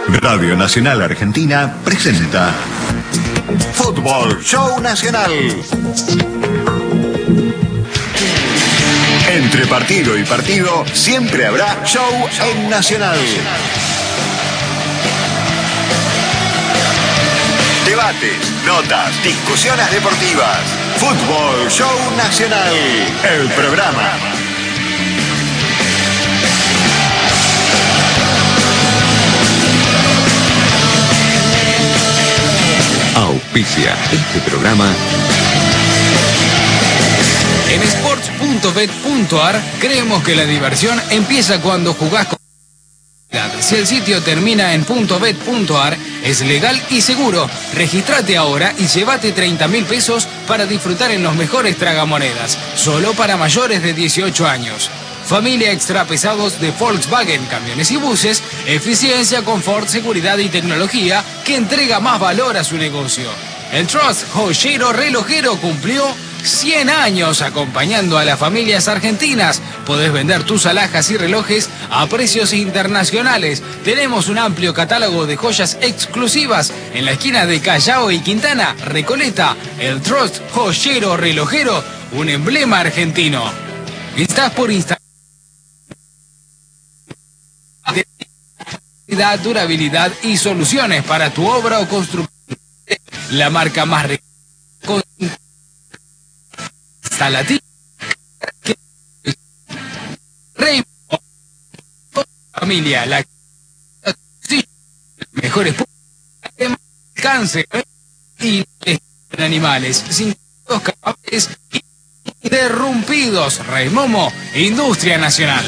Radio Nacional Argentina presenta Fútbol Show Nacional. Entre partido y partido siempre habrá show en Nacional. Debates, notas, discusiones deportivas. Fútbol Show Nacional, el programa. Auspicia este programa. En sports.bet.ar creemos que la diversión empieza cuando jugás con... Si el sitio termina en .bet.ar, es legal y seguro. Regístrate ahora y llévate 30.000 pesos para disfrutar en los mejores tragamonedas. Solo para mayores de 18 años. Familia extra pesados de Volkswagen, camiones y buses. Eficiencia, confort, seguridad y tecnología que entrega más valor a su negocio. El Trust Joyero Relojero cumplió 100 años acompañando a las familias argentinas. Podés vender tus alhajas y relojes a precios internacionales. Tenemos un amplio catálogo de joyas exclusivas en la esquina de Callao y Quintana, Recoleta. El Trust Joyero Relojero, un emblema argentino. Estás por Instagram. Durabilidad y soluciones para tu obra o construcción. La marca más instalativa familia, la mejores cáncer y animales sin capaces interrumpidos. Reymomo, Industria Nacional.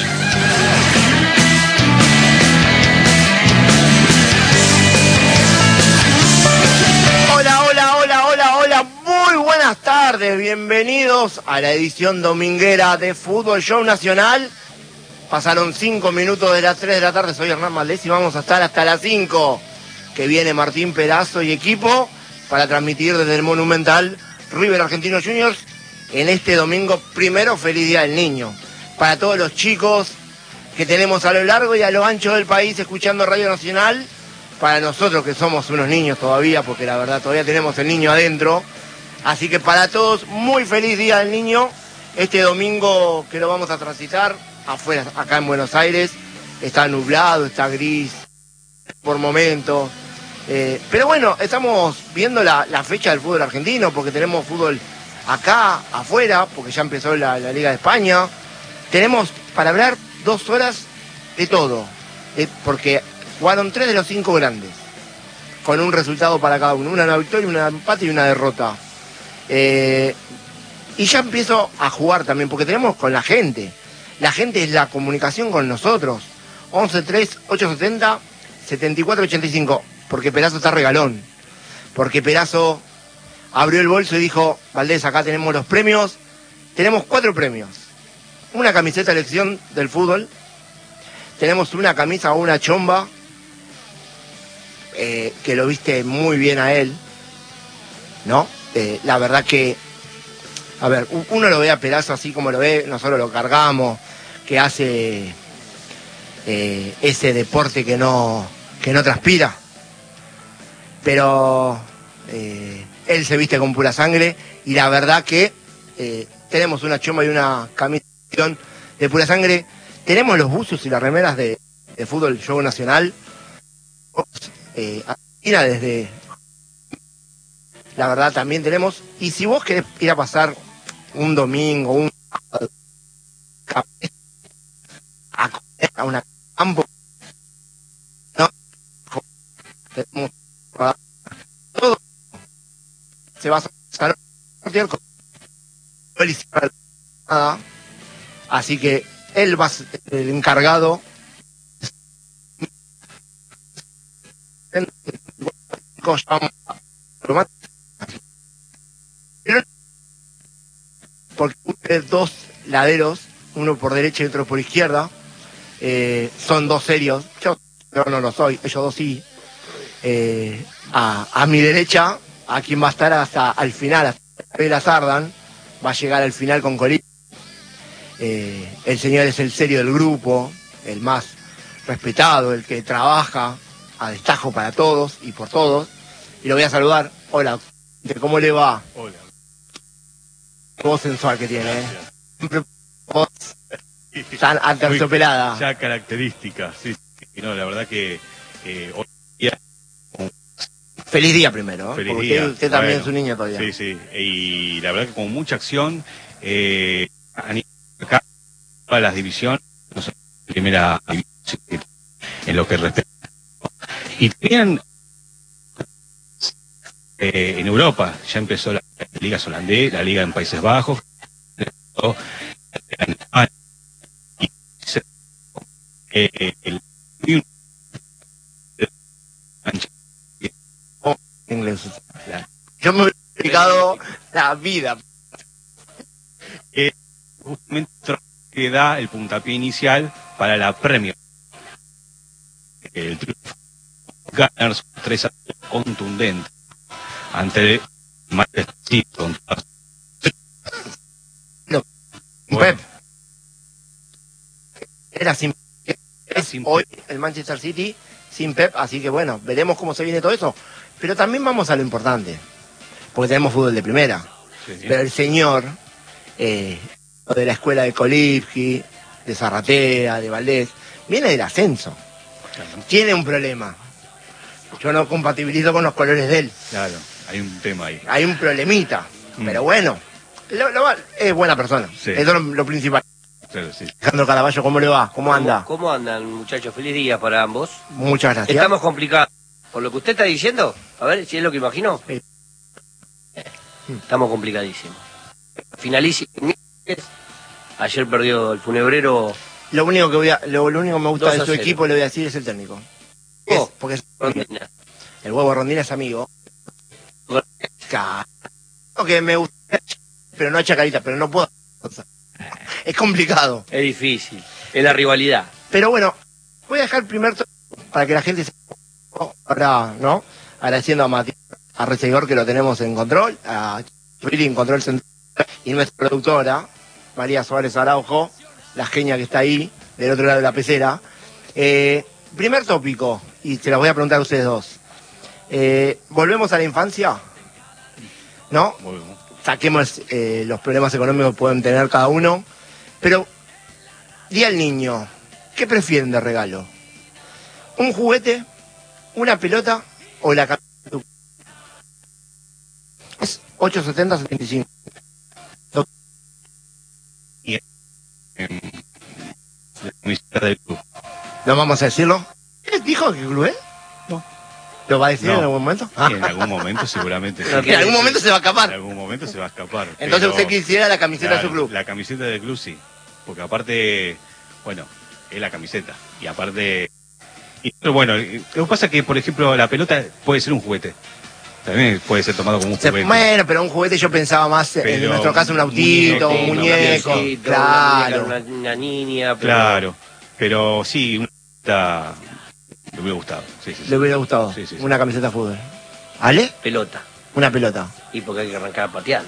Muy buenas tardes, bienvenidos a la edición dominguera de Fútbol Show Nacional. Pasaron 5 minutos de las 3 de la tarde, soy Hernán Valdés y vamos a estar hasta las 5, que viene Martín Perazo y equipo para transmitir desde el Monumental River Argentinos Juniors en este domingo primero. Feliz Día del Niño para todos los chicos que tenemos a lo largo y a lo ancho del país escuchando Radio Nacional. Para nosotros que somos unos niños todavía, porque la verdad todavía tenemos el niño adentro. Así que para todos, muy feliz Día del Niño. Este domingo que lo vamos a transitar afuera, acá en Buenos Aires, está nublado, está gris por momentos. Pero bueno, estamos viendo la fecha del fútbol argentino, porque tenemos fútbol acá, afuera, porque ya empezó la Liga de España. Tenemos para hablar 2 horas de todo, porque jugaron 3 de los 5 grandes, con un resultado para cada uno, una victoria, un empate y una derrota. Y ya empiezo a jugar también, porque tenemos con la gente. La gente es la comunicación con nosotros. 11-3-870-7485. Porque Perazo está regalón. Porque Perazo abrió el bolso y dijo: Valdés, acá tenemos los premios. Tenemos 4 premios. Una camiseta de elección del fútbol. Tenemos una camisa o una chomba, que lo viste muy bien a él, ¿no? La verdad que, a ver, uno lo ve a Perazo así como lo ve, nosotros lo cargamos, que hace ese deporte que no transpira, pero él se viste con pura sangre y la verdad que tenemos una chomba y una camisa de pura sangre. Tenemos los buzos y las remeras de Fútbol Show Nacional. Argentina desde... La verdad también tenemos. Y si vos querés ir a pasar un domingo, a una campo, no, tenemos todo. Se va a sacar nada. Así que él va a ser el encargado. Porque ustedes 2 laderos, uno por derecha y otro por izquierda, son 2 serios. Yo no lo soy, ellos 2 sí. A mi derecha, a quien va a estar hasta al final, hasta Vela Sardan, va a llegar al final con Colín. El señor es el serio del grupo, el más respetado, el que trabaja a destajo para todos y por todos. Y lo voy a saludar. Hola, ¿cómo le va? Hola. Qué voz sensual que tiene, ¿eh? Siempre voz tan aterciopelada. Ya característica, sí. No, la verdad que hoy día... Feliz día primero, ¿eh? Feliz Porque día. usted también Bueno, es un niño todavía. Sí, sí. Y la verdad que con mucha acción, acá todas las divisiones, no sé, primera división, en lo que respecta. Y también en Europa ya empezó la liga holandesa, la liga en Países Bajos, en España, Inglés. Yo me he explicado la vida. Justamente que da el puntapié inicial para la Premier. El triunfo Gunners 3-0 contundente ante el Manchester City. No, Bueno. Pep. Era sin Sin hoy Pep. el Manchester City sin Pep, así que bueno, veremos cómo se viene todo eso. Pero también vamos a lo importante, porque tenemos fútbol de primera. Sí. Pero el señor de la escuela de Kolibski, de Zarratea, de Valdés, viene del ascenso. Claro. Tiene un problema. Yo no compatibilizo con los colores de él. Claro, hay un tema ahí. Hay un problemita. Pero bueno, es buena persona. Sí. Eso es lo principal. Claro, sí. Alejandro Caraballo, ¿cómo le va? ¿Cómo anda? ¿Cómo andan, muchachos? Feliz día para ambos. Muchas gracias. Estamos complicados. ¿Por lo que usted está diciendo? A ver si es lo que imagino. Sí. Estamos complicadísimos. Finalísimo. Ayer perdió el Funebrero. Lo único que me gusta de su 2-0. equipo, le voy a decir, es el técnico. Porque es Rondina. el huevo Rondina es amigo. Claro. Lo que me gusta, pero no a Chacarita, pero no puedo. Es complicado. Es difícil. Es la rivalidad. Pero bueno, voy a dejar el primer para que la gente se... Ahora, ¿no? Agradeciendo a Matías, a Recegor, que lo tenemos en control, a Chuli en control central, y nuestra productora, María Suárez Araujo, la genia que está ahí, del otro lado de la pecera. Primer tópico, y se los voy a preguntar a ustedes dos. ¿Volvemos a la infancia? ¿No? Bueno, Saquemos los problemas económicos que pueden tener cada uno. Pero, di al niño, ¿qué prefieren de regalo? ¿Un juguete, una pelota o la camiseta? Es 870-75. la camiseta del club. ¿No vamos a decirlo? ¿Él dijo que club es? No. ¿Lo va a decir No. en algún momento? Y en algún momento seguramente sí. En algún momento se va a En escapar. algún momento se va a escapar. Entonces pero- usted quisiera la camiseta de su Claro, club. La camiseta del club sí. Porque aparte, bueno, es la camiseta. Y aparte... pero bueno, lo que pasa es que, por ejemplo, la pelota puede ser un juguete. También puede ser tomado como un juguete. Bueno, pero un juguete yo pensaba más, en Pero nuestro caso, un autito, un muñeco. Muñequito, Claro. una niña. Pero Claro. Pero sí, una pelota me hubiera gustado. Sí, sí, sí. Le hubiera gustado Sí, sí, sí. una camiseta de fútbol. ¿Ale? pelota. Una pelota. Y porque hay que arrancar pateando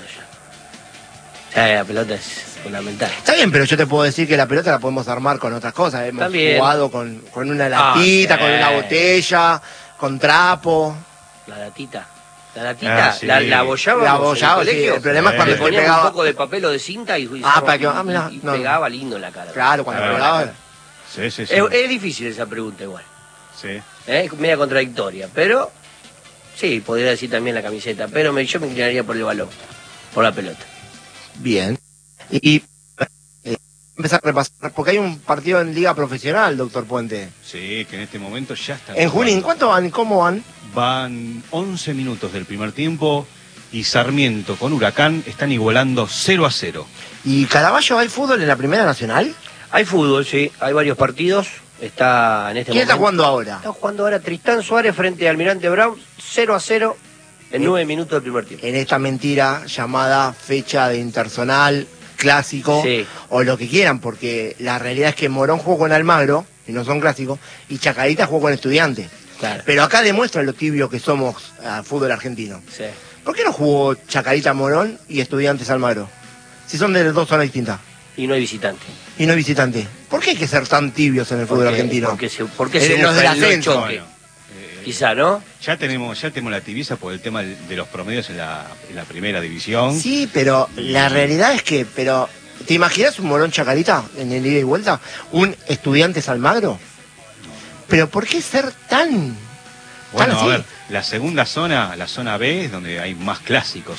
ya. La pelota es fundamental. Está bien, pero yo te puedo decir que la pelota la podemos armar con otras cosas. Hemos También. jugado con una latita, sí. con una botella, con trapo. La latita. La latita, Sí. la abollábamos La en abollaba, el sí. colegio. El problema es cuando Le te poníamos un pegaba. poco de papel o de cinta y para que- mirá, y no. pegaba lindo en la cara. Claro, cuando Claro. pegaba. Sí, sí, sí. Es difícil esa pregunta igual. Sí. Es media contradictoria, pero sí, podría decir también la camiseta, pero yo me inclinaría por el balón, por la pelota. Bien. Y empezar a repasar, porque hay un partido en Liga Profesional, doctor Puente. Sí, que en este momento ya está. En Junín, ¿cuánto van? ¿Cómo van? Van 11 minutos del primer tiempo y Sarmiento con Huracán están igualando 0-0. ¿Y Caraballo hay fútbol en la Primera Nacional? Hay fútbol, sí, hay varios partidos. Está en este ¿Quién está momento. jugando ahora? Está jugando ahora Tristán Suárez frente a Almirante Brown, 0-0 en 9 minutos del primer tiempo. En esta mentira llamada fecha de interzonal, clásico, Sí. o lo que quieran, porque la realidad es que Morón jugó con Almagro, y no son clásicos, y Chacarita jugó con Estudiantes. Claro. Pero acá demuestra lo tibio que somos al fútbol argentino. Sí. ¿Por qué no jugó Chacarita Morón y Estudiantes Almagro? Si son de dos zonas distintas. Y no hay visitante. Y no visitante. ¿Por qué hay que ser tan tibios en el fútbol argentino? Porque se Los del busca el no ascenso. choque. Bueno, Quizá, ¿no? Ya tenemos la tibieza por el tema de los promedios en la primera división. Sí, pero la realidad es que, ¿te imaginas un Morón Chacarita en el ida y vuelta? ¿Un Estudiantes Almagro? ¿Pero por qué ser tan Bueno, así? a ver, la segunda zona, la zona B, es donde hay más clásicos.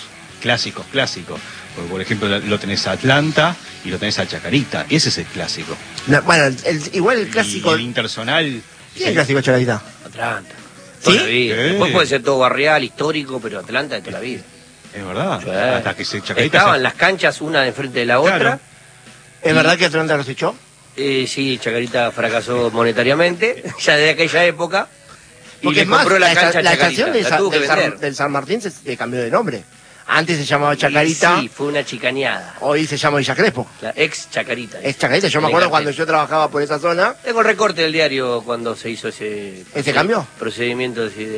Porque, por ejemplo, lo tenés a Atlanta y lo tenés a Chacarita. Ese es el clásico. No, bueno, igual el Y clásico... el interzonal. ¿Quién es el clásico Chacarita? Atlanta. ¿Sí? Toda la vida. ¿Qué? Después puede ser todo barrial, histórico, pero Atlanta de toda la vida. Es verdad. Sí. Hasta que Chacarita. Estaban las canchas una enfrente de la otra. Claro. ¿Es verdad que Atlanta los echó? Sí, Chacarita fracasó monetariamente, ya desde aquella época. Y Porque le es más, compró la cancha a la Chacarita. estación La tuvo que vender. del San Martín se cambió de nombre. Antes se llamaba Chacarita, Sí, fue una chicaneada. hoy se llama Villa Crespo. La ex Chacarita. Es Chacarita, yo me En el acuerdo cartel. cuando yo trabajaba por esa zona. Tengo el recorte del diario cuando se hizo ese cambio? procedimiento de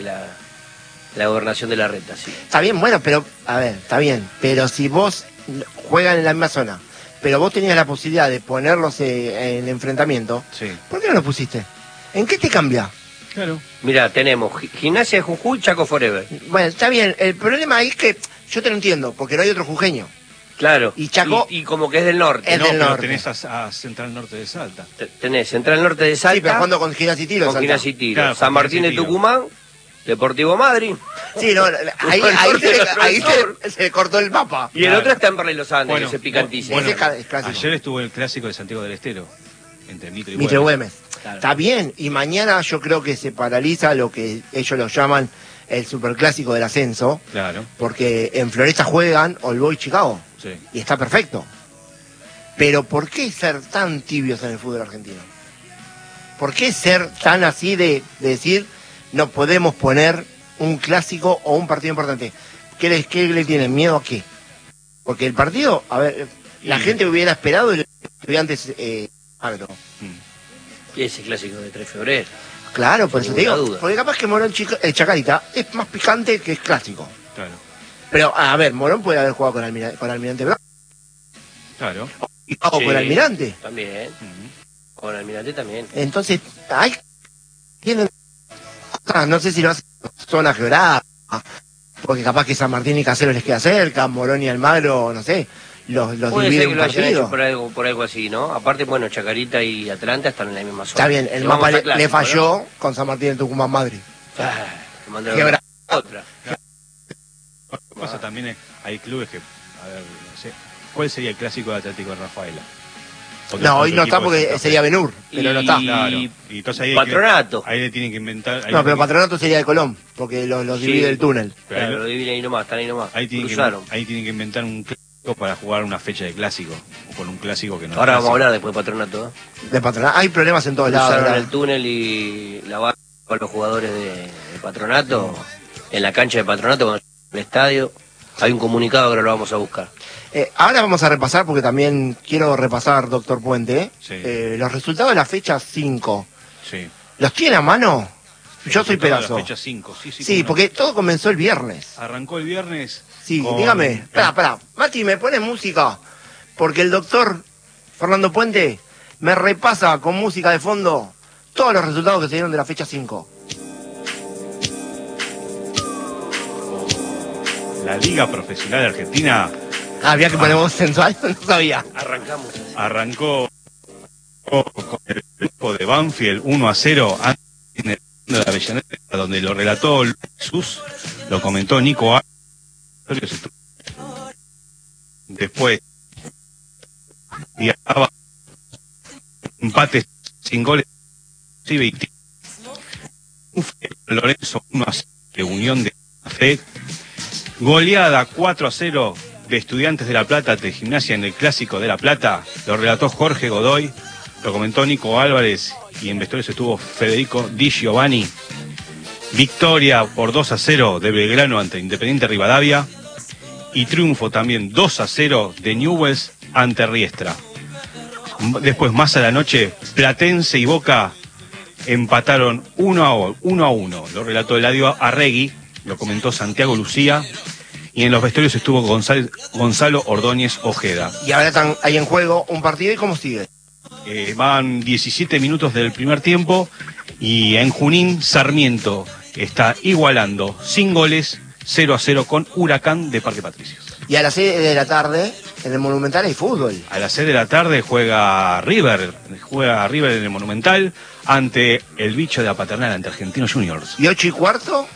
la gobernación de la renta, sí. Está bien, bueno, pero, a ver, está bien. Pero si vos juegan en la misma zona, pero vos tenías la posibilidad de ponerlos en enfrentamiento, Sí. ¿por qué no lo pusiste? ¿En qué te cambia? Claro. Mira, tenemos Gimnasia de Jujuy, Chaco Forever. Bueno, está bien. El problema ahí es que yo te lo entiendo, porque no hay otro jujeño. Claro. Y Chaco- Y como que es del norte. Es No, del pero norte. tenés a Central Norte de Salta. Tenés Central Norte de Salta. Sí, pero jugando con Ginas y Tiros. con Gimnasia y Tiro. Claro, San con Martín de Gimnasia y Tiro. Tucumán, Deportivo Madrid. Sí, no, ahí, Con el ahí, norte se, de nuestro ahí sur. se cortó el mapa. Y el Claro. otro está en Parla y Los Andes, Bueno, ese picantísimo. Ese es clásico. ayer estuvo el clásico de Santiago del Estero. Entre Mitre y Mitre Güemes. Güemes. Claro. Está bien, y mañana yo creo que se paraliza lo que ellos lo llaman el superclásico del ascenso, Claro, porque en Floresta juegan All Boys Chicago, sí. y está perfecto. Pero ¿por qué ser tan tibios en el fútbol argentino? ¿Por qué ser tan así de decir no podemos poner un clásico o un partido importante? ¿Qué le tienen miedo a qué? Porque el partido, a ver, la Y- gente hubiera esperado el Estudiantes Agro. Mm. Y ese clásico de 3 de febrero. Claro, por eso te Ninguna digo. duda. Porque capaz que Morón Chacarita es más picante que es clásico. Claro, Pero, a ver, Morón puede haber jugado con Almirante Brown. claro. O Sí. con Almirante. También. Mm. Con Almirante también. Entonces, tienen cosas, no sé si lo hacen en zona geográfica, porque capaz que San Martín y Caseros les queda cerca, Morón y Almagro, no sé, los Puede divide ser que un lo hayan partido. hecho por algo así, ¿no? Aparte, bueno, Chacarita y Atlanta están en la misma zona. Está bien, el Si mapa vamos a le clásico, falló con San Martín en Tucumán, Madrid. ¿no? Le mandaron Geográfico. otra. Lo que pasa también es, hay clubes que, a ver, no sé, ¿cuál sería el clásico de Atlético de Rafaela? No, hoy no está equipo de porque Santa Fe. sería Benur, pero no está. Claro, y entonces ahí Patronato. ahí le tienen que inventar. Ahí No, le pero tienen- Patronato sería de Colón, porque los Sí. divide el túnel. pero Claro, ahí, lo dividen ahí nomás, están ahí nomás. ahí tienen Cruzaron. ahí tienen que inventar un clásico para jugar una fecha de clásico, o con un clásico que no es Ahora vamos a clásico. hablar después de Patronato. De Patronato. Hay problemas en todos lados. Cruzaron ¿verdad? el túnel y la barra con los jugadores de Patronato. En la cancha de Patronato, cuando llegó al estadio. Hay un comunicado que ahora lo vamos a buscar. Ahora vamos a repasar, porque también quiero repasar, doctor Puente, Sí. los resultados de la fecha 5. Sí. ¿Los tiene a mano? Yo soy Toda la pedazo. fecha 5, sí, sí. Sí, cómo no. porque todo comenzó el viernes. Arrancó el viernes. Sí, con- dígame. Espera. Mati, ¿me pones música? Porque el doctor Fernando Puente me repasa con música de fondo todos los resultados que se dieron de la fecha 5. La Liga Profesional de Argentina Había que poner voz sensual, no sabía. Arrancamos así. arrancó con el grupo de Banfield 1-0 antes en el de la Avellaneda, donde lo relató Jesús, lo comentó Nico Álvarez. Después viajaba empates sin goles Lorenzo 1-0 de Unión de Santa Fe, goleada 4-0 de Estudiantes de La Plata ante Gimnasia en el Clásico de La Plata, lo relató Jorge Godoy, lo comentó Nico Álvarez y en vestuarios estuvo Federico Di Giovanni. Victoria por 2-0 de Belgrano ante Independiente Rivadavia y triunfo también 2-0 de Newell's ante Riestra. Después, más a la noche, Platense y Boca empataron 1-1. Lo relató Eladio Arregui, lo comentó Santiago Lucía y en los vestuarios estuvo Gonzalo Ordóñez Ojeda. Y ahora están ahí en juego un partido, ¿y cómo sigue? Van 17 minutos del primer tiempo y en Junín, Sarmiento está igualando sin goles 0-0 con Huracán de Parque Patricios. Y a las 6 de la tarde, en el Monumental hay fútbol. A las 6 de la tarde juega River en el Monumental ante el bicho de la Paternal, ante Argentinos Juniors. ¿Y 8:15?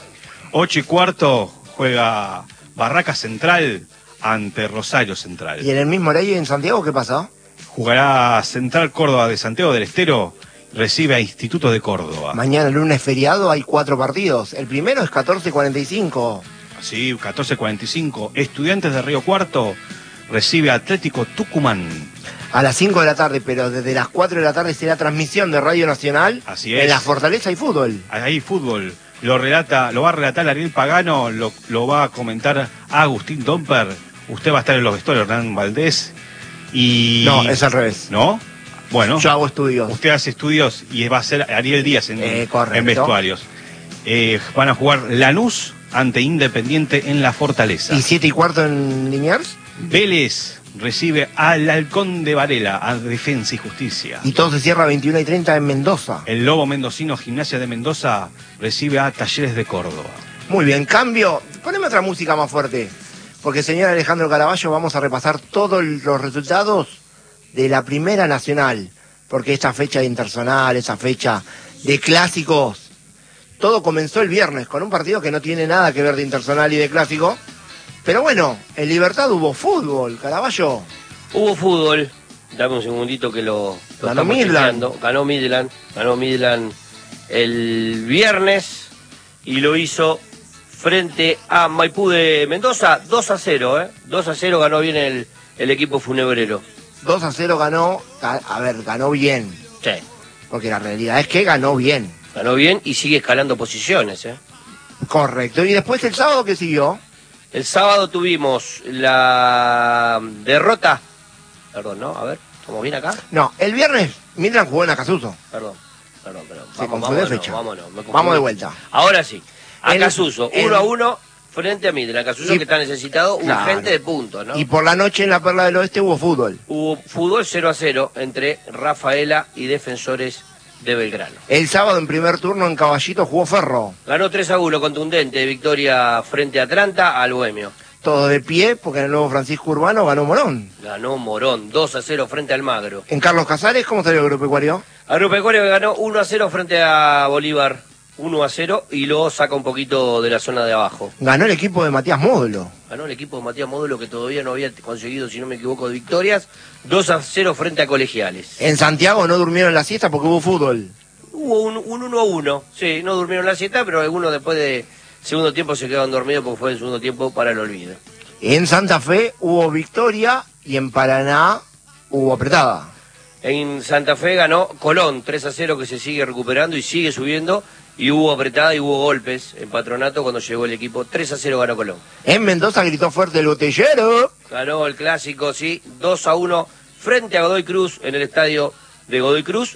8:15 juega Barraca Central ante Rosario Central. ¿Y en el mismo horario en Santiago qué pasa? Jugará Central Córdoba de Santiago del Estero, recibe a Instituto de Córdoba. Mañana lunes feriado hay 4 partidos. El primero es 14:45. Sí, 14:45. Estudiantes de Río Cuarto recibe a Atlético Tucumán. A las 5 de la tarde, pero desde las 4 de la tarde será transmisión de Radio Nacional. Así es. En la Fortaleza hay fútbol. Ahí fútbol. Lo va a relatar Ariel Pagano, lo va a comentar Agustín Domper. Usted va a estar en los vestuarios, Hernán Valdés. Y... No, es al revés. ¿No? Bueno. Yo hago estudios. Usted hace estudios y va a ser Ariel Díaz en vestuarios. Van a jugar Lanús ante Independiente en la Fortaleza. ¿Y 7:15 en Liniers? Vélez recibe al Halcón de Varela, a Defensa y Justicia. Y todo se cierra a 21:30 en Mendoza. El Lobo Mendocino, Gimnasia de Mendoza, recibe a Talleres de Córdoba. Muy bien, cambio. Poneme otra música más fuerte. Porque, señor Alejandro Caraballo, vamos a repasar todos los resultados de la Primera Nacional. Porque esta fecha de Interzonal, esa fecha de clásicos, todo comenzó el viernes con un partido que no tiene nada que ver de Interzonal y de clásico. Pero bueno, en Libertad hubo fútbol, Caraballo. Hubo fútbol. Dame un segundito que lo Ganó estamos Midland. chequeando. Ganó Midland el viernes y lo hizo frente a Maipú de Mendoza, 2-0, ¿eh? 2-0 ganó bien el equipo funebrero. 2-0 ganó, ganó bien. Sí. Porque la realidad es que ganó bien. Ganó bien y sigue escalando posiciones, ¿eh? Correcto. ¿Y después el sábado qué siguió? El sábado tuvimos la derrota. Perdón, ¿no? A ver, ¿estamos bien acá? No, el viernes Midland jugó en Acasuso. Perdón. Se confundió fecha. Vámonos. Vamos de vuelta. Ahora sí. Acasuso, El- 1-1 frente a Midland. Acasuso que está necesitado Claro. urgente de puntos, ¿no? Y por la noche en la Perla del Oeste hubo fútbol. Hubo fútbol 0-0 entre Rafaela y Defensores de Belgrano. El sábado en primer turno en Caballito jugó Ferro. Ganó 3-1 contundente, victoria frente a Atlanta al Bohemio. Todo de pie porque en el nuevo Francisco Urbano ganó Morón. Ganó Morón, 2-0 frente al Magro. En Carlos Casares, ¿cómo salió el agropecuario? Agropecuario que ganó 1-0 frente a Bolívar, 1-0 y luego saca un poquito de la zona de abajo. Ganó el equipo de Matías Módulo. Ganó el equipo de Matías Módulo que todavía no había conseguido, si no me equivoco, de victorias, 2-0 frente a Colegiales. En Santiago no durmieron la siesta porque hubo fútbol. Hubo un 1-1, sí, no durmieron la siesta, pero algunos después de segundo tiempo se quedaron dormidos porque fue el segundo tiempo para el olvido. En Santa Fe hubo victoria y en Paraná hubo apretada. En Santa Fe ganó Colón, 3-0 que se sigue recuperando y sigue subiendo, y hubo apretada y hubo golpes en Patronato cuando llegó el equipo, 3-0 ganó Colón. En Mendoza gritó fuerte el botellero. Ganó el clásico, sí, 2-1 frente a Godoy Cruz en el estadio de Godoy Cruz,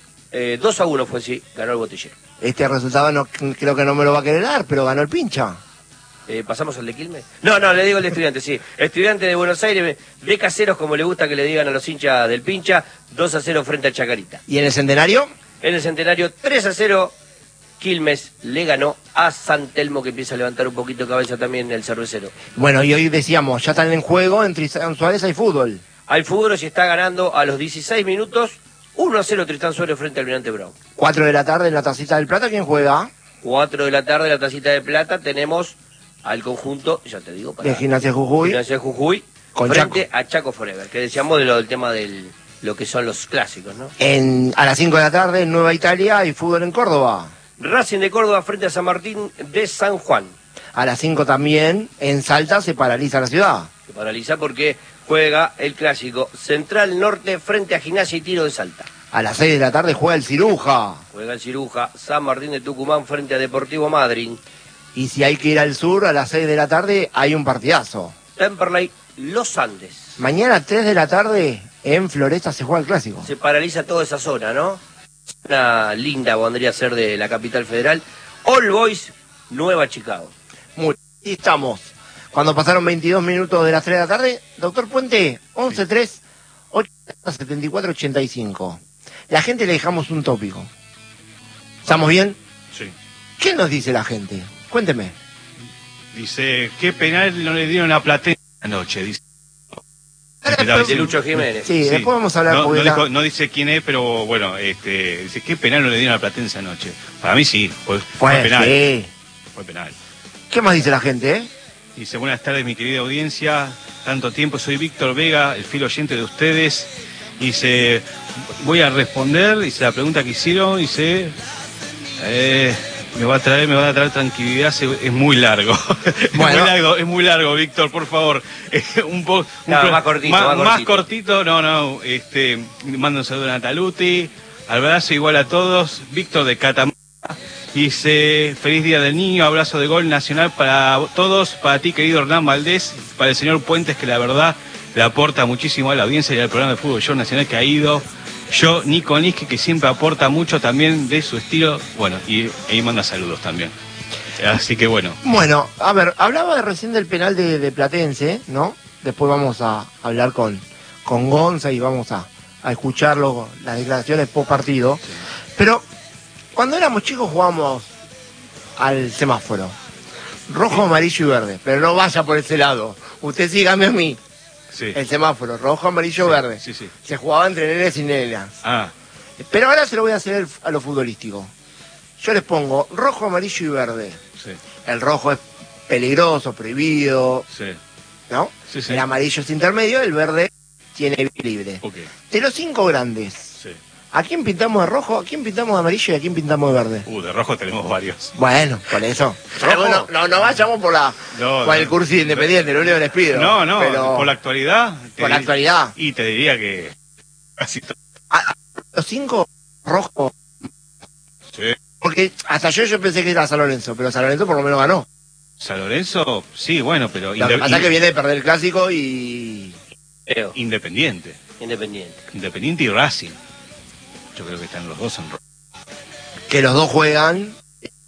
2-1 fue, sí, ganó el Botellero. Este resultado no, creo que no me lo va a querer dar, pero ganó el pincha. ¿Pasamos al de Quilmes? No, le digo el de Estudiante, sí. Estudiante de Buenos Aires, de Caseros, como le gusta que le digan a los hinchas del pincha, 2-0 frente a Chacarita. ¿Y en el Centenario? En el Centenario, 3-0, Quilmes le ganó a San Telmo, que empieza a levantar un poquito cabeza también el cervecero. Bueno, y hoy decíamos, ya están en juego, en Tristán Suárez hay fútbol. Al fútbol se está ganando a los 16 minutos, 1-0 Tristán Suárez frente al Almirante Brown. 4 de la tarde en la Tacita del Plata, ¿quién juega? 4 de la tarde, la Tacita de Plata, tenemos al conjunto, ya te digo, para De Gimnasia Jujuy. Gimnasia Jujuy, Con frente a Chaco Forever, que decíamos del tema del lo que son los clásicos, ¿no? A las 5 de la tarde en Nueva Italia hay fútbol en Córdoba. Racing de Córdoba frente a San Martín de San Juan. A las 5 también en Salta se paraliza la ciudad. Se paraliza porque juega el clásico Central Norte frente a Gimnasia y Tiro de Salta. A las 6 de la tarde juega el Ciruja. Juega el Ciruja, San Martín de Tucumán frente a Deportivo Madryn. Y si hay que ir al sur, a las 6 de la tarde hay un partidazo. Temperley, Los Andes. Mañana a 3 de la tarde en Floresta se juega el clásico. Se paraliza toda esa zona, ¿no? Una linda podría ser de la capital federal. All Boys, Nueva Chicago. Y estamos. Cuando pasaron 22 minutos de las 3 de la tarde, doctor Puente, 11-3, 74-85. La gente le dejamos un tópico. ¿Estamos bien? Sí. ¿Qué nos dice la gente? Cuénteme. Dice, ¿qué penal no le dieron a Platense anoche? Dice. De Lucho Jiménez. Sí, después vamos a hablar. No dice quién es, pero bueno, dice, ¿qué penal no le dieron a Platense anoche? Para mí sí, fue penal. Sí. Fue penal. ¿Qué más dice la gente, Dice, buenas tardes mi querida audiencia, tanto tiempo, soy Víctor Vega, el fiel oyente de ustedes. Dice, voy a responder, dice la pregunta que hicieron, dice, me va a traer tranquilidad, es muy largo. Bueno. es muy largo, Víctor, por favor. Más cortito. Más cortito, no, mando un saludo a Nataluti, abrazo igual a todos, Víctor de Catamarca. Dice, feliz día del niño, abrazo de gol nacional para todos, para ti querido Hernán Valdés, para el señor Puentes, que la verdad le aporta muchísimo a la audiencia y al programa de Fútbol Show Nacional que ha ido. Yo, Nico Niski, que siempre aporta mucho también de su estilo, bueno, y ahí manda saludos también. Así que bueno. Bueno, a ver, hablaba recién del penal de Platense, ¿no? Después vamos a hablar con Gonza y vamos a escucharlo, las declaraciones post partido. Sí. Pero cuando éramos chicos jugábamos al semáforo. Rojo, amarillo y verde. Pero no vaya por ese lado. Usted sígame a mí. Sí. El semáforo, rojo, amarillo, verde. Sí. Se jugaba entre nenes y nenas. Pero ahora se lo voy a hacer a lo futbolístico. Yo les pongo rojo, amarillo y verde. Sí. El rojo es peligroso, prohibido. Sí. ¿No? Sí. El amarillo es intermedio, el verde tiene vía libre. Okay. De los 5 grandes, sí. ¿A quién pintamos de rojo, a quién pintamos de amarillo y a quién pintamos de verde? De rojo tenemos varios. Bueno, por eso. No vayamos por el curso independiente, lo único que les pido. No, pero por la actualidad. Por la actualidad. Y te diría que casi todo. Los 5 rojos. Sí. Porque hasta yo pensé que era San Lorenzo, pero San Lorenzo por lo menos ganó. San Lorenzo, sí, bueno, pero... Lo que pasa es que viene de perder el clásico y... Independiente y Racing. Yo creo que están los dos en rojo. Que los dos juegan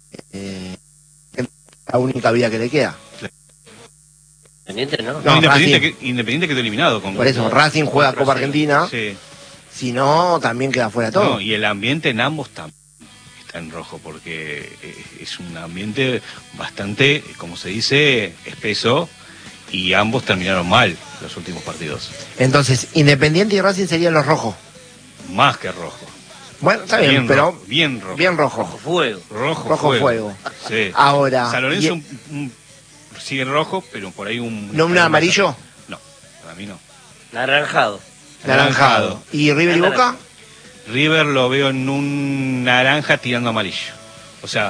la única vía que le queda. Independiente, ¿no? Independiente quedó eliminado. Por eso, Racing juega Copa Argentina. Sí. Si no, también queda fuera todo. No, y el ambiente en ambos también está en rojo, porque es un ambiente bastante, como se dice, espeso, y ambos terminaron mal los últimos partidos. Entonces, Independiente y Racing serían los rojos. Más que rojo. Bueno, está bien, pero bien rojo. Bien rojo. Rojo fuego. Sí. Ahora. San Lorenzo sigue rojo, pero por ahí ¿No un amarillo? No, para mí no. Naranjado. ¿Y River y Boca? River lo veo en un naranja tirando amarillo. O sea,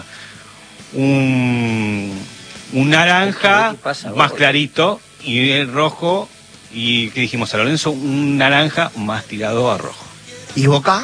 un naranja más clarito y el rojo, y ¿qué dijimos? San Lorenzo, un naranja más tirado a rojo. ¿Y Boca?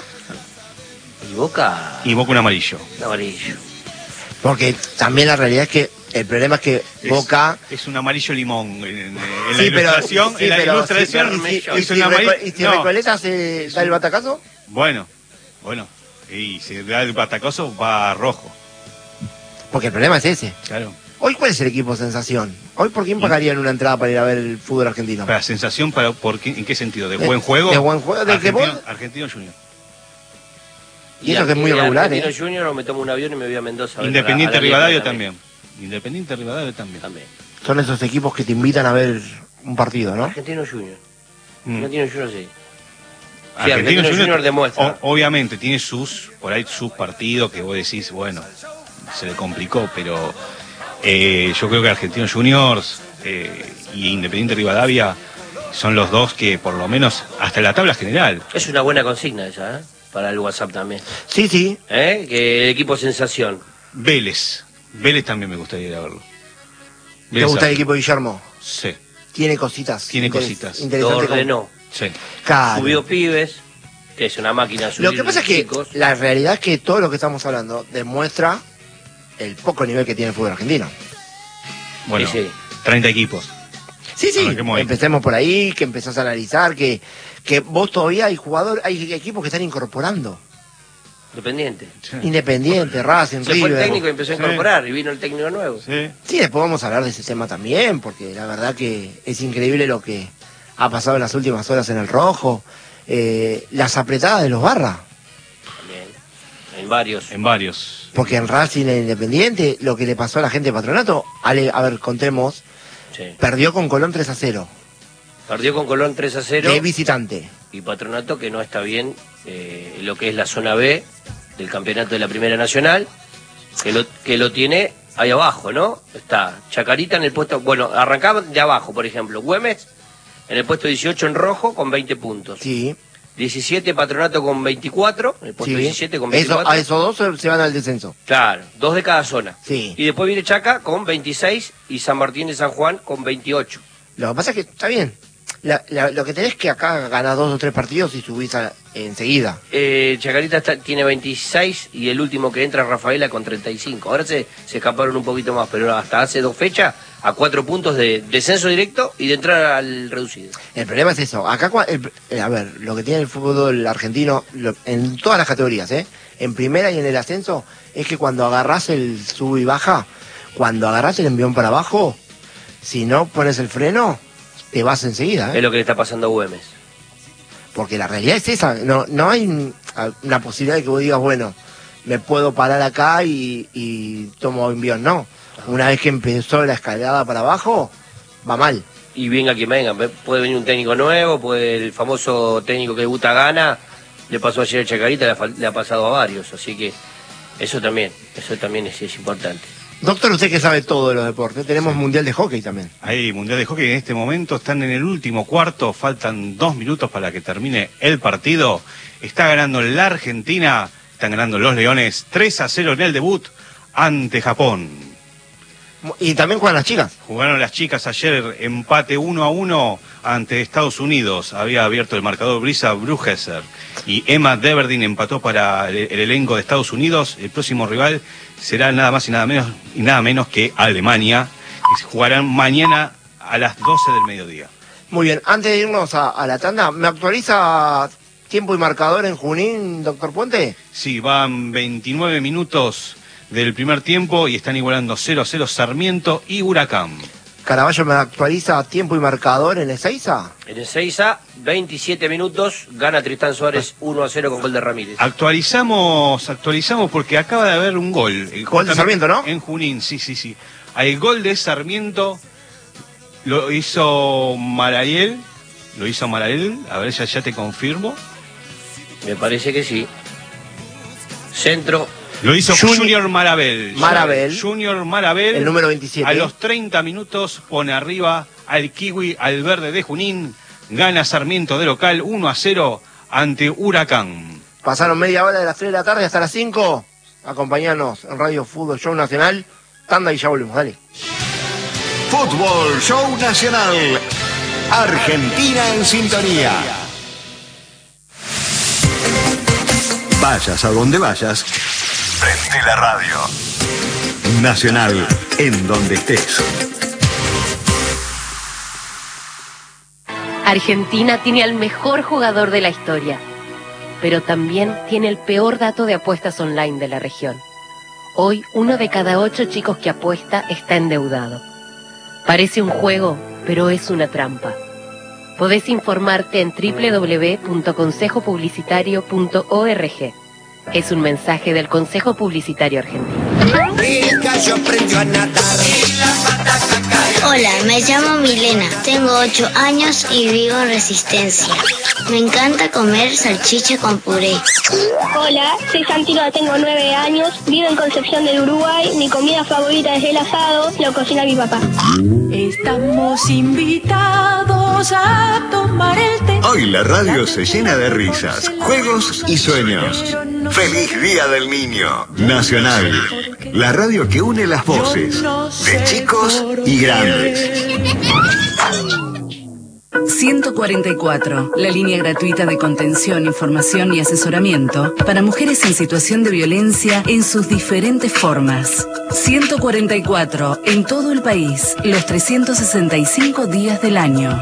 Y Boca un amarillo. Porque también la realidad es que el problema es que Boca... Es un amarillo limón en la ilustración. ¿Y si Recoleta se da el batacazo? Bueno. Y si da el batacazo va a rojo. Porque el problema es ese. Claro. ¿Hoy cuál es el equipo sensación? ¿Hoy por quién pagarían una entrada para ir a ver el fútbol argentino? ¿Para sensación? ¿En qué sentido? ¿De buen juego? ¿De buen juego? ¿De Argentino Junior. Y eso que es muy irregular, Argentino Junior, o me tomo un avión y me voy a Mendoza. Independiente Rivadavia también. Son esos equipos que te invitan a ver un partido, ¿no? Argentino Junior. Argentino Junior sí. Argentino Junior demuestra. Obviamente tiene sus partidos que vos decís, bueno, se le complicó, pero yo creo que Argentino Juniors y Independiente Rivadavia son los dos que por lo menos hasta la tabla general. Es una buena consigna esa, para el WhatsApp también. Sí. Que el equipo sensación. Vélez también me gustaría ir a verlo. ¿Te gusta el equipo de Guillermo? Sí. Tiene cositas. Lo ordenó. Sí. Claro. Subió pibes, que es una máquina de subir. Lo que pasa es que la realidad es que todo lo que estamos hablando demuestra el poco nivel que tiene el fútbol argentino. Bueno, sí. 30 equipos. Sí, empecemos por ahí, que empezás a analizar, que vos todavía hay equipos que están incorporando. Independiente, Racing, River. Se fue el técnico y empezó a incorporar, y vino el técnico nuevo. Sí, después vamos a hablar de ese tema también, porque la verdad que es increíble lo que ha pasado en las últimas horas en el rojo. Las apretadas de los Barra. También, en varios. Porque en Racing e Independiente, lo que le pasó a la gente de Patronato, a ver, contemos, Sí. perdió con Colón 3-0, Perdió con Colón 3-0. de visitante. Y Patronato que no está bien lo que es la zona B del campeonato de la Primera Nacional, que lo tiene ahí abajo, ¿no? Está Chacarita en el puesto, bueno, arrancaba de abajo, por ejemplo, Güemes en el puesto 18 en rojo con 20 puntos. Sí. 17 Patronato con 24, en el puesto Sí. 17 con 24. A esos dos se van al descenso. Claro, 2 de cada zona. Sí. Y después viene Chaca con 26 y San Martín de San Juan con 28. Lo que pasa es que está bien. Lo que tenés es que acá ganás 2 o 3 partidos y subís enseguida. Chacarita tiene 26 y el último que entra es Rafaela con 35. Ahora se escaparon un poquito más, pero hasta hace 2 fechas a 4 puntos de descenso directo y de entrar al reducido. El problema es eso. Acá, a ver, lo que tiene el fútbol argentino, en todas las categorías, en primera y en el ascenso, es que cuando agarrás el sub y baja, cuando agarrás el envión para abajo, si no pones el freno, te vas enseguida. Es lo que le está pasando a Güemes. Porque la realidad es esa. No hay una posibilidad de que vos digas, bueno, me puedo parar acá y tomo envión. No. Una vez que empezó la escalada para abajo, va mal. Y venga quien venga, puede venir un técnico nuevo, puede el famoso técnico que debuta gana, le pasó ayer a Chacarita, le ha pasado a varios, así que eso también es importante. Doctor, usted que sabe todo de los deportes, tenemos mundial de hockey también. Hay mundial de hockey en este momento, están en el último cuarto, faltan 2 minutos para que termine el partido. Está ganando la Argentina, están ganando los Leones 3-0 en el debut ante Japón. Y también juegan las chicas. Jugaron las chicas ayer, empate 1-1 ante Estados Unidos. Había abierto el marcador Brisa Brugesser y Emma Deverdin empató para el elenco de Estados Unidos. El próximo rival será nada más y nada menos que Alemania. Y jugarán mañana a las 12 del mediodía. Muy bien, antes de irnos a la tanda, ¿me actualiza tiempo y marcador en Junín, doctor Puente? Sí, van 29 minutos del primer tiempo y están igualando 0-0 Sarmiento y Huracán. Caraballo, ¿me actualiza tiempo y marcador en Ezeiza? En Ezeiza, 27 minutos, gana Tristán Suárez 1-0 con gol de Ramírez. Actualizamos porque acaba de haber un gol. Gol de Sarmiento, ¿no? En Junín, sí. El gol de Sarmiento lo hizo Marayel. A ver, ya te confirmo. Me parece que sí. Centro. Lo hizo Junior Marabel. Junior Marabel. El número 27. A los 30 minutos pone arriba al Kiwi, al verde de Junín. Gana Sarmiento de local 1-0 ante Huracán. Pasaron media hora de las 3 de la tarde hasta las 5. Acompañanos en Radio Fútbol Show Nacional. Tanda y ya volvemos, dale. Fútbol Show Nacional. Argentina en sintonía. Vayas a donde vayas, prende la radio. Nacional, en donde estés. Argentina tiene al mejor jugador de la historia, pero también tiene el peor dato de apuestas online de la región. Hoy, 1 de cada 8 chicos que apuesta está endeudado. Parece un juego, pero es una trampa. Podés informarte en www.consejopublicitario.org. Es un mensaje del Consejo Publicitario Argentino. Hola, me llamo Milena, tengo 8 años y vivo en Resistencia. Me encanta comer salchicha con puré. Hola, soy Santino, tengo 9 años, vivo en Concepción del Uruguay, mi comida favorita es el asado, lo cocina mi papá. Estamos invitados a tomar el té. Hoy la radio se llena de risas, juegos y sueños. ¡Feliz Día del Niño! Nacional, la radio que une las voces de chicos y grandes. 144, la línea gratuita de contención, información y asesoramiento para mujeres en situación de violencia en sus diferentes formas. 144, en todo el país, los 365 días del año.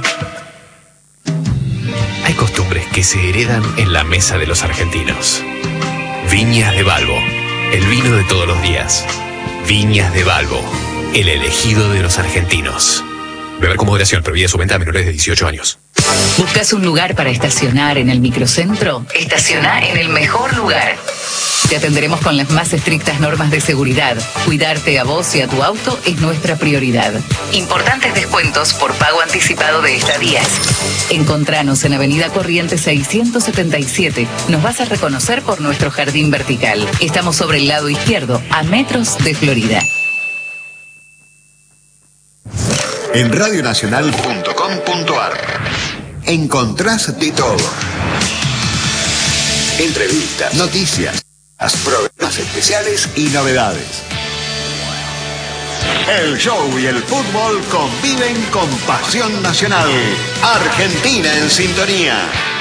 Hay costumbres que se heredan en la mesa de los argentinos. Viñas de Balbo, el vino de todos los días. Viñas de Balbo, el elegido de los argentinos. Beber con moderación, prohibida su venta a menores de 18 años. ¿Buscas un lugar para estacionar en el microcentro? Estaciona en el mejor lugar. Te atenderemos con las más estrictas normas de seguridad. Cuidarte a vos y a tu auto es nuestra prioridad. Importantes descuentos por pago anticipado de estadías. Encontranos en Avenida Corrientes 677. Nos vas a reconocer por nuestro jardín vertical. Estamos sobre el lado izquierdo, a metros de Florida. En radionacional.com.ar encontrás de todo. Entrevistas, noticias, programas especiales y novedades. El show y el fútbol conviven con pasión nacional. Argentina en sintonía.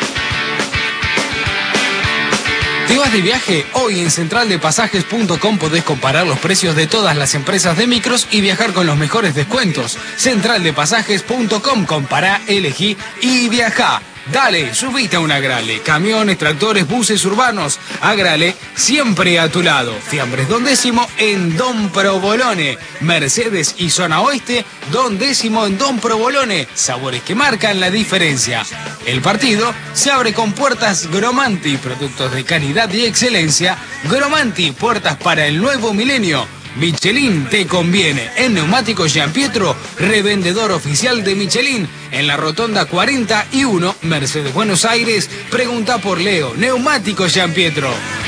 ¿Te vas de viaje? Hoy en centraldepasajes.com podés comparar los precios de todas las empresas de micros y viajar con los mejores descuentos. Centraldepasajes.com, compará, elegí y viajá. Dale, subite a un Agrale. Camiones, tractores, buses urbanos. Agrale, siempre a tu lado. Fiambres Don Décimo en Don Provolone. Mercedes y Zona Oeste, Don Décimo en Don Provolone. Sabores que marcan la diferencia. El partido se abre con puertas Gromanti, productos de calidad y excelencia. Gromanti, puertas para el nuevo milenio. Michelin te conviene. En Neumáticos Gianpietro, revendedor oficial de Michelin. En la Rotonda 41, Mercedes Buenos Aires, pregunta por Leo. Neumáticos Gianpietro.